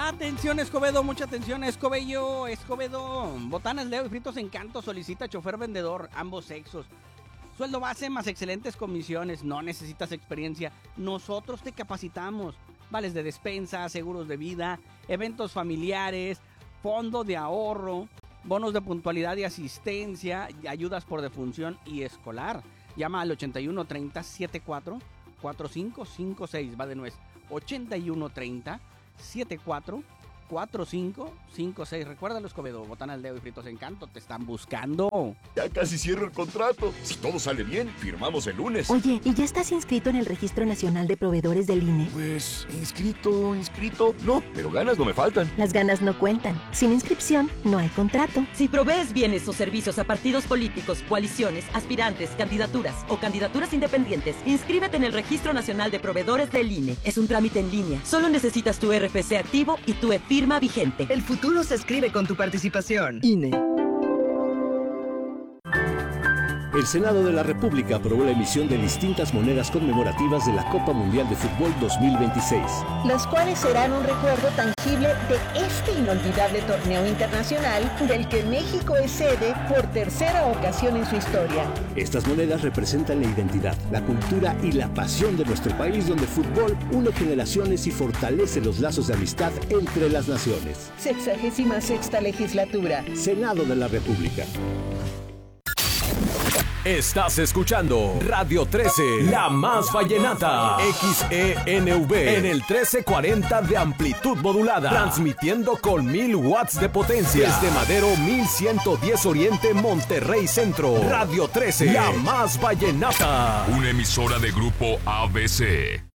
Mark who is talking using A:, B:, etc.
A: Atención Escobedo, mucha atención Escobedo. Botanas Leo y Fritos Encanto solicita chofer vendedor, ambos sexos. Sueldo base más excelentes comisiones, no necesitas experiencia, nosotros te capacitamos. Vales de despensa, seguros de vida, eventos familiares, fondo de ahorro, bonos de puntualidad y asistencia, ayudas por defunción y escolar. Llama al 81 30 74 4556, va de nuez, 81 30 74 4556. Recuérdalo, Escobedo, Botanas Leo y Fritos Encanto te están buscando.
B: Ya casi cierro el contrato. Si todo sale bien, firmamos el lunes.
C: Oye, ¿y ya estás inscrito en el Registro Nacional de Proveedores del INE?
B: Pues, inscrito. No, pero ganas no me faltan.
C: Las ganas no cuentan. Sin inscripción, no hay contrato.
D: Si provees bienes o servicios a partidos políticos, coaliciones, aspirantes, candidaturas o candidaturas independientes, inscríbete en el Registro Nacional de Proveedores del INE. Es un trámite en línea. Solo necesitas tu RFC activo y tu firma vigente.
E: El futuro se escribe con tu participación. INE.
F: El Senado de la República aprobó la emisión de distintas monedas conmemorativas de la Copa Mundial de Fútbol 2026.
G: Las cuales serán un recuerdo tangible de este inolvidable torneo internacional del que México es sede por tercera ocasión en su historia.
F: Estas monedas representan la identidad, la cultura y la pasión de nuestro país, donde el fútbol une generaciones y fortalece los lazos de amistad entre las naciones.
G: 66ª legislatura.
F: Senado de la República.
H: Estás escuchando Radio 13, la más vallenata. XENV en el 1340 de amplitud modulada. Transmitiendo con 1000 watts de potencia. Desde Madero 1110 Oriente, Monterrey Centro. Radio 13, la más vallenata.
I: Una emisora de Grupo ABC.